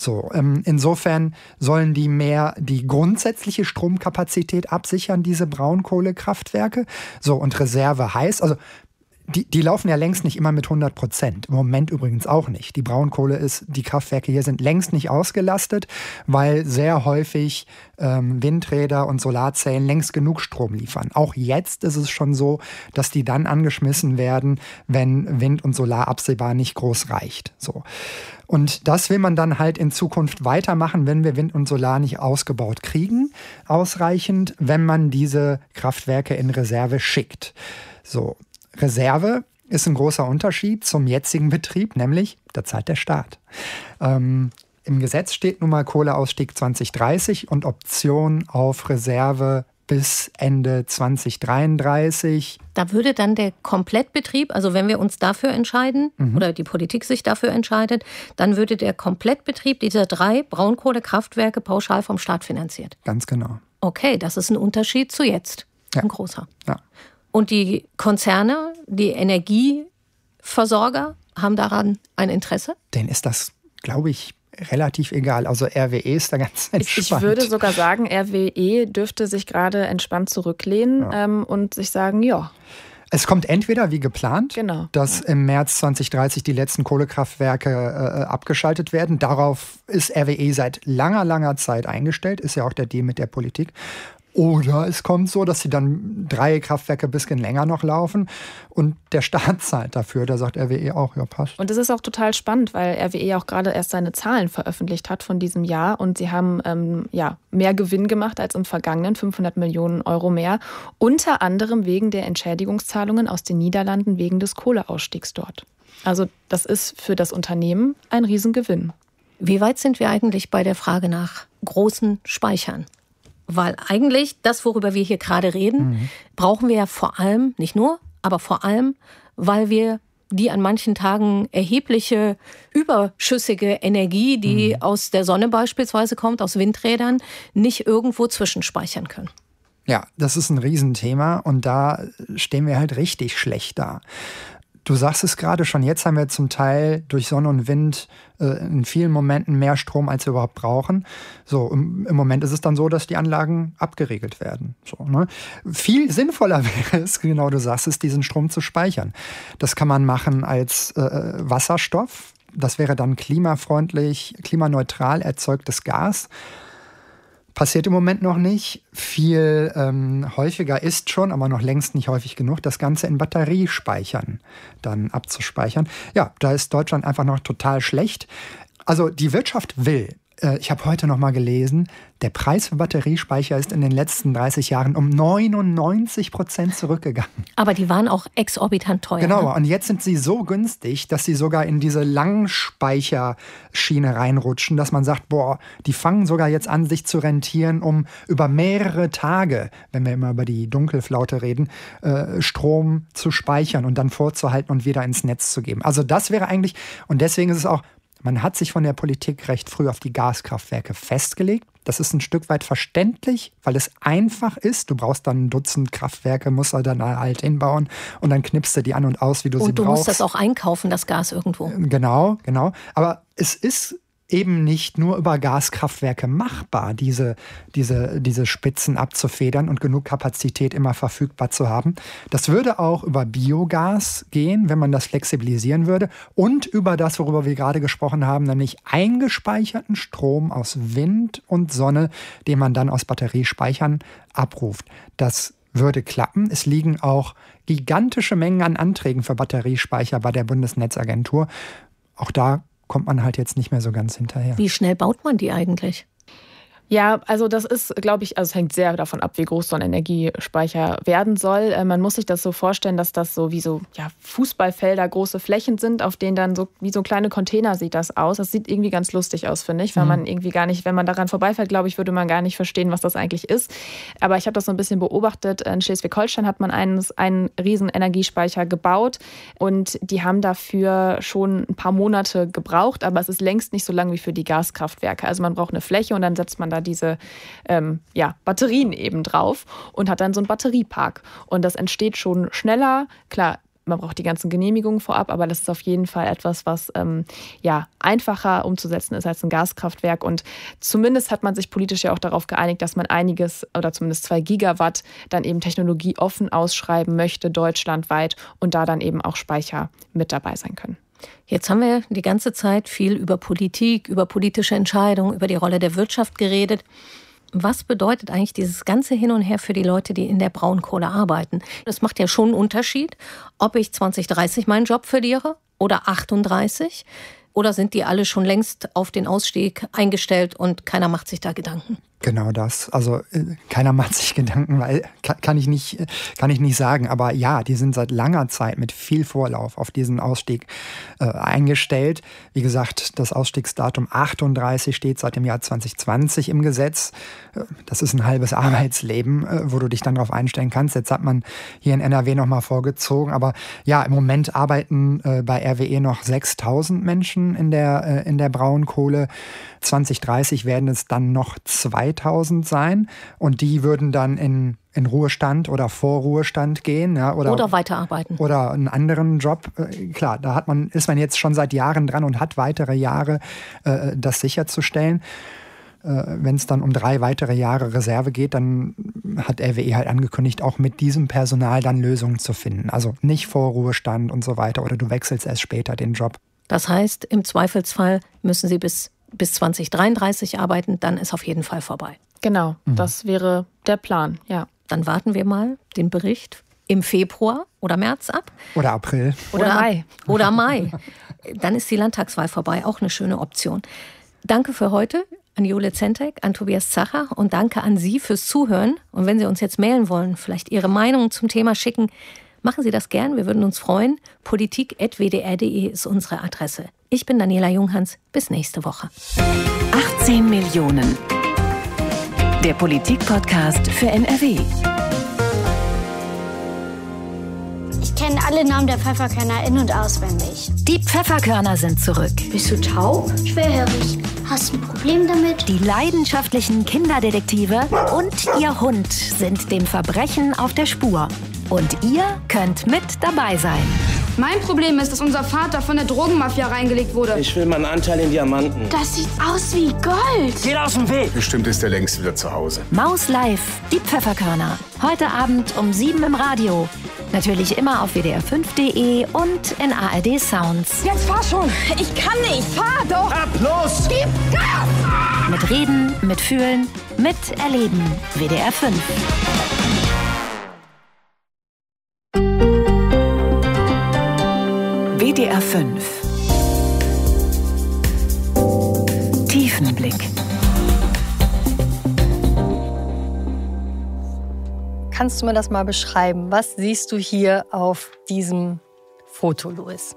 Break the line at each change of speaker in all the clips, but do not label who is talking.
So, insofern sollen die mehr die grundsätzliche Stromkapazität absichern, diese Braunkohlekraftwerke. So, und Reserve heißt, also die laufen ja längst nicht immer mit 100%. Im Moment übrigens auch nicht. Die die Kraftwerke hier sind längst nicht ausgelastet, weil sehr häufig Windräder und Solarzellen längst genug Strom liefern. Auch jetzt ist es schon so, dass die dann angeschmissen werden, wenn Wind und Solar absehbar nicht groß reicht. So. Und das will man dann halt in Zukunft weitermachen, wenn wir Wind und Solar nicht ausgebaut kriegen, ausreichend, wenn man diese Kraftwerke in Reserve schickt. So. Reserve ist ein großer Unterschied zum jetzigen Betrieb, nämlich da zahlt der Staat. Im Gesetz steht nun mal Kohleausstieg 2030 und Option auf Reserve bis Ende 2033.
Da würde dann der Komplettbetrieb, also wenn wir uns dafür entscheiden oder die Politik sich dafür entscheidet, dann würde der Komplettbetrieb dieser 3 Braunkohlekraftwerke pauschal vom Staat finanziert.
Ganz genau.
Okay, das ist ein Unterschied zu jetzt.
Ja.
Ein großer.
Ja.
Und die Konzerne, die Energieversorger haben daran ein Interesse?
Denen ist das, glaube ich, relativ egal. Also RWE ist da ganz entspannt.
Ich würde sogar sagen, RWE dürfte sich gerade entspannt zurücklehnen und sich sagen, ja.
Es kommt entweder wie geplant, dass im März 2030 die letzten Kohlekraftwerke abgeschaltet werden. Darauf ist RWE seit langer Zeit eingestellt, ist ja auch der Deal mit der Politik. Oder es kommt so, dass sie dann 3 Kraftwerke ein bisschen länger noch laufen und der Staat zahlt dafür. Da sagt RWE auch, ja, passt.
Und das ist auch total spannend, weil RWE auch gerade erst seine Zahlen veröffentlicht hat von diesem Jahr und sie haben mehr Gewinn gemacht als im vergangenen, 500 Millionen Euro mehr. Unter anderem wegen der Entschädigungszahlungen aus den Niederlanden wegen des Kohleausstiegs dort. Also das ist für das Unternehmen ein Riesengewinn.
Wie weit sind wir eigentlich bei der Frage nach großen Speichern? Weil eigentlich das, worüber wir hier gerade reden, brauchen wir ja vor allem, nicht nur, aber vor allem, weil wir die an manchen Tagen erhebliche überschüssige Energie, die aus der Sonne beispielsweise kommt, aus Windrädern, nicht irgendwo zwischenspeichern können.
Ja, das ist ein Riesenthema und da stehen wir halt richtig schlecht da. Du sagst es gerade schon, jetzt haben wir zum Teil durch Sonne und Wind in vielen Momenten mehr Strom, als wir überhaupt brauchen. So, im Moment ist es dann so, dass die Anlagen abgeregelt werden. So, ne? Viel sinnvoller wäre es, genau du sagst es, diesen Strom zu speichern. Das kann man machen als Wasserstoff. Das wäre dann klimafreundlich, klimaneutral erzeugtes Gas. Passiert im Moment noch nicht. Viel häufiger ist schon, aber noch längst nicht häufig genug, das Ganze in Batteriespeichern dann abzuspeichern. Ja, da ist Deutschland einfach noch total schlecht. Also die Wirtschaft will. Ich habe heute noch mal gelesen, der Preis für Batteriespeicher ist in den letzten 30 Jahren um 99% zurückgegangen.
Aber die waren auch exorbitant teuer.
Genau,
ne?
Und jetzt sind sie so günstig, dass sie sogar in diese Langspeicherschiene reinrutschen, dass man sagt, boah, die fangen sogar jetzt an, sich zu rentieren, um über mehrere Tage, wenn wir immer über die Dunkelflaute reden, Strom zu speichern und dann vorzuhalten und wieder ins Netz zu geben. Also das wäre eigentlich, und deswegen ist es auch, man hat sich von der Politik recht früh auf die Gaskraftwerke festgelegt. Das ist ein Stück weit verständlich, weil es einfach ist. Du brauchst dann ein Dutzend Kraftwerke, musst du dann halt hinbauen und dann knippst du die an und aus, wie du sie brauchst.
Und du musst das auch einkaufen, das Gas irgendwo.
Genau. Aber es ist eben nicht nur über Gaskraftwerke machbar, diese Spitzen abzufedern und genug Kapazität immer verfügbar zu haben. Das würde auch über Biogas gehen, wenn man das flexibilisieren würde und über das, worüber wir gerade gesprochen haben, nämlich eingespeicherten Strom aus Wind und Sonne, den man dann aus Batteriespeichern abruft. Das würde klappen. Es liegen auch gigantische Mengen an Anträgen für Batteriespeicher bei der Bundesnetzagentur. Auch da kommt man halt jetzt nicht mehr so ganz hinterher.
Wie schnell baut man die eigentlich?
Ja, also das ist, glaube ich, also es hängt sehr davon ab, wie groß so ein Energiespeicher werden soll. Man muss sich das so vorstellen, dass das so wie so Fußballfelder, große Flächen sind, auf denen dann so wie so kleine Container sieht das aus. Das sieht irgendwie ganz lustig aus, finde ich, weil man irgendwie gar nicht, wenn man daran vorbeifährt, glaube ich, würde man gar nicht verstehen, was das eigentlich ist. Aber ich habe das so ein bisschen beobachtet. In Schleswig-Holstein hat man einen riesen Energiespeicher gebaut und die haben dafür schon ein paar Monate gebraucht, aber es ist längst nicht so lang wie für die Gaskraftwerke. Also man braucht eine Fläche und dann setzt man da diese Batterien eben drauf und hat dann so einen Batteriepark. Und das entsteht schon schneller. Klar, man braucht die ganzen Genehmigungen vorab, aber das ist auf jeden Fall etwas, was einfacher umzusetzen ist als ein Gaskraftwerk. Und zumindest hat man sich politisch ja auch darauf geeinigt, dass man einiges oder zumindest 2 Gigawatt dann eben technologieoffen ausschreiben möchte, deutschlandweit, und da dann eben auch Speicher mit dabei sein können.
Jetzt haben wir die ganze Zeit viel über Politik, über politische Entscheidungen, über die Rolle der Wirtschaft geredet. Was bedeutet eigentlich dieses ganze Hin und Her für die Leute, die in der Braunkohle arbeiten? Das macht ja schon einen Unterschied, ob ich 2030 meinen Job verliere oder 38. Oder sind die alle schon längst auf den Ausstieg eingestellt und keiner macht sich da Gedanken?
Genau das. Also keiner macht sich Gedanken, weil kann ich nicht sagen. Aber ja, die sind seit langer Zeit mit viel Vorlauf auf diesen Ausstieg eingestellt. Wie gesagt, das Ausstiegsdatum 38 steht seit dem Jahr 2020 im Gesetz. Das ist ein halbes Arbeitsleben, wo du dich dann darauf einstellen kannst. Jetzt hat man hier in NRW nochmal vorgezogen. Aber ja, im Moment arbeiten bei RWE noch 6.000 Menschen in der Braunkohle. 2030 werden es dann noch 2.000 sein und die würden dann in Ruhestand oder Vorruhestand gehen. Ja,
oder weiterarbeiten.
Oder einen anderen Job. Klar, da ist man jetzt schon seit Jahren dran und hat weitere Jahre, das sicherzustellen. Wenn es dann um 3 weitere Jahre Reserve geht, dann hat RWE halt angekündigt, auch mit diesem Personal dann Lösungen zu finden. Also nicht Vorruhestand und so weiter oder du wechselst erst später den Job.
Das heißt, im Zweifelsfall müssen Sie bis 2033 arbeiten, dann ist auf jeden Fall vorbei.
Genau, das wäre der Plan, ja.
Dann warten wir mal den Bericht im Februar oder März ab.
Oder April.
Oder Mai. Oder Mai. Dann ist die Landtagswahl vorbei, auch eine schöne Option. Danke für heute an Jule Zentek, an Tobias Zacher und danke an Sie fürs Zuhören. Und wenn Sie uns jetzt mailen wollen, vielleicht Ihre Meinung zum Thema schicken, machen Sie das gern, wir würden uns freuen. politik@wdr.de ist unsere Adresse. Ich bin Daniela Junghans. Bis nächste Woche.
18 Millionen. Der Politik-Podcast für NRW.
Ich kenne alle Namen der Pfefferkörner in- und auswendig.
Die Pfefferkörner sind zurück.
Bist du taub? Schwerhörig. Hast du ein Problem damit?
Die leidenschaftlichen Kinderdetektive und ihr Hund sind dem Verbrechen auf der Spur. Und ihr könnt mit dabei sein.
Mein Problem ist, dass unser Vater von der Drogenmafia reingelegt wurde.
Ich will meinen Anteil in Diamanten.
Das sieht aus wie Gold.
Geht aus dem Weg!
Bestimmt ist er längst wieder zu Hause.
Maus Live, die Pfefferkörner. Heute Abend um 7 im Radio. Natürlich immer auf wdr5.de und in ARD Sounds.
Jetzt fahr schon. Ich kann nicht. Fahr doch.
Ab los!
Gib Gas!
Mit Reden, mit Fühlen, mit Erleben. WDR 5. WDR 5. Tiefenblick.
Kannst du mir das mal beschreiben? Was siehst du hier auf diesem Foto, Louis?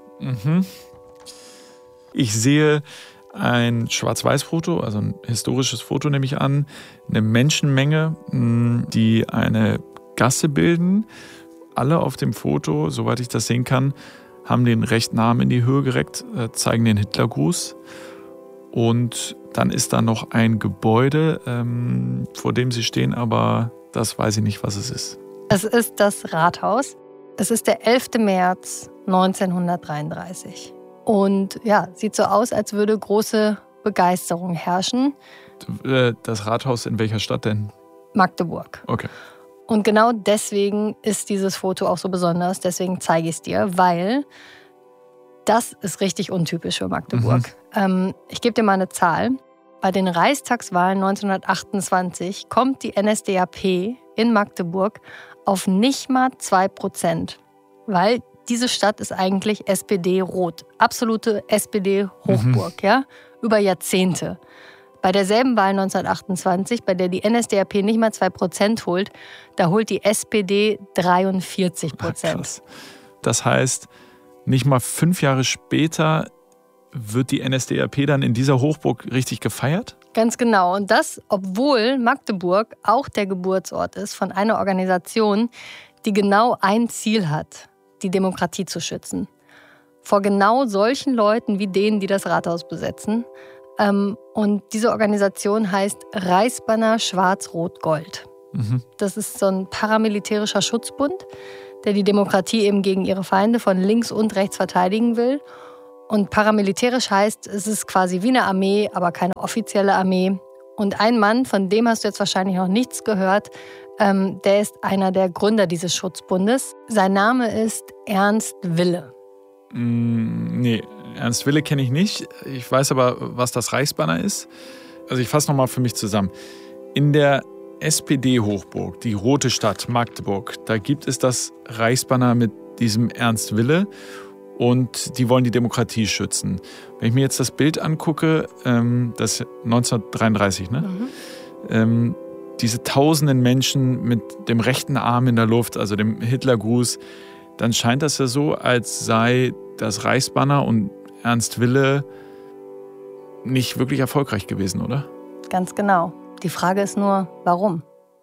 Ich sehe ein Schwarz-Weiß-Foto, also ein historisches Foto nehme ich an, eine Menschenmenge, die eine Gasse bilden. Alle auf dem Foto, soweit ich das sehen kann, haben den rechten Arm in die Höhe gereckt, zeigen den Hitlergruß. Und dann ist da noch ein Gebäude, vor dem sie stehen, aber das weiß ich nicht, was es ist.
Es ist das Rathaus. Es ist der 11. März 1933. Und ja, sieht so aus, als würde große Begeisterung herrschen.
Das Rathaus in welcher Stadt denn?
Magdeburg.
Okay.
Und genau deswegen ist dieses Foto auch so besonders. Deswegen zeige ich es dir, weil das ist richtig untypisch für Magdeburg. Ich gebe dir mal eine Zahl. Bei den Reichstagswahlen 1928 kommt die NSDAP in Magdeburg auf nicht mal 2%. Weil diese Stadt ist eigentlich SPD-rot. Absolute SPD-Hochburg, ja, über Jahrzehnte. Bei derselben Wahl 1928, bei der die NSDAP nicht mal 2% holt, da holt die SPD 43%.
Krass. Das heißt, nicht mal 5 Jahre später wird die NSDAP dann in dieser Hochburg richtig gefeiert?
Ganz genau. Und das, obwohl Magdeburg auch der Geburtsort ist von einer Organisation, die genau ein Ziel hat, die Demokratie zu schützen. Vor genau solchen Leuten wie denen, die das Rathaus besetzen. Und diese Organisation heißt Reichsbanner Schwarz-Rot-Gold. Das ist so ein paramilitärischer Schutzbund, der die Demokratie eben gegen ihre Feinde von links und rechts verteidigen will. Und paramilitärisch heißt, es ist quasi wie eine Armee, aber keine offizielle Armee. Und ein Mann, von dem hast du jetzt wahrscheinlich noch nichts gehört, der ist einer der Gründer dieses Schutzbundes. Sein Name ist Ernst Wille.
Nee, Ernst Wille kenne ich nicht. Ich weiß aber, was das Reichsbanner ist. Also ich fasse nochmal für mich zusammen. In der SPD-Hochburg, die Rote Stadt Magdeburg, da gibt es das Reichsbanner mit diesem Ernst Wille und die wollen die Demokratie schützen. Wenn ich mir jetzt das Bild angucke, das ist 1933, ne? Diese tausenden Menschen mit dem rechten Arm in der Luft, also dem Hitlergruß, dann scheint das ja so, als sei das Reichsbanner und Ernst Wille nicht wirklich erfolgreich gewesen, oder?
Ganz genau. Die Frage ist nur, warum?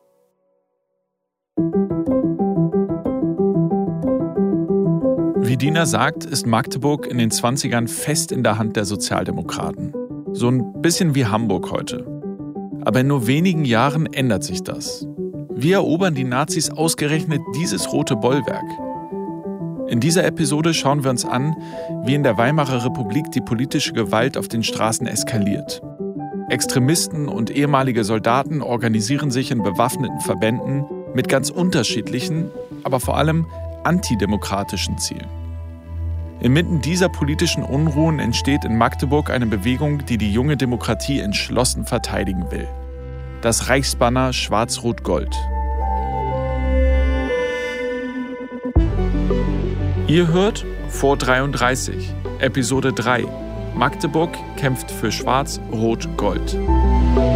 Wie Dina sagt, ist Magdeburg in den 20ern fest in der Hand der Sozialdemokraten. So ein bisschen wie Hamburg heute. Aber in nur wenigen Jahren ändert sich das. Wie erobern die Nazis ausgerechnet dieses rote Bollwerk? In dieser Episode schauen wir uns an, wie in der Weimarer Republik die politische Gewalt auf den Straßen eskaliert. Extremisten und ehemalige Soldaten organisieren sich in bewaffneten Verbänden mit ganz unterschiedlichen, aber vor allem antidemokratischen Zielen. Inmitten dieser politischen Unruhen entsteht in Magdeburg eine Bewegung, die die junge Demokratie entschlossen verteidigen will. Das Reichsbanner Schwarz-Rot-Gold. Ihr hört Vor 33, Episode 3. Magdeburg kämpft für Schwarz-Rot-Gold.